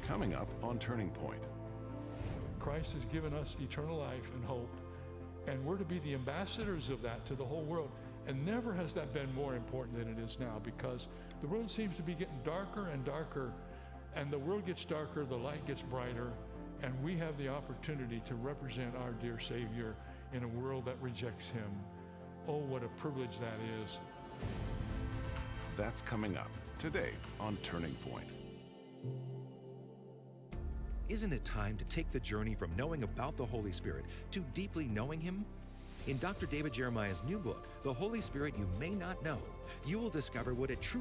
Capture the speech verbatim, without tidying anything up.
Coming up on Turning Point. Christ has given us eternal life and hope, and we're to be the ambassadors of that to the whole world. And never has that been more important than it is now, because the world seems to be getting darker and darker, and the world gets darker, the light gets brighter, and we have the opportunity to represent our dear Savior in a world that rejects him. Oh, what a privilege that is. That's coming up today on Turning Point. Isn't it time to take the journey from knowing about the Holy Spirit to deeply knowing him? In Doctor David Jeremiah's new book, The Holy Spirit You May Not Know, you will discover what it truly